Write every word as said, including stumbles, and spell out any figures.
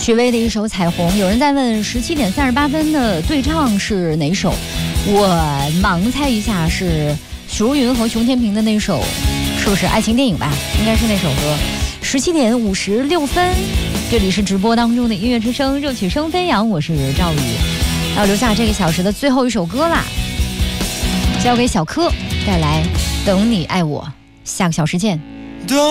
许巍的一首《彩虹》。有人在问十七点三十八分的对唱是哪首？我盲猜一下是许茹芸和熊天平的那首，是不是爱情电影吧？应该是那首歌。十七点五十六分，这里是直播当中的音乐之声，热曲声飞扬，我是赵宇。要留下这个小时的最后一首歌啦，交给小柯带来《等你爱我》，下个小时见。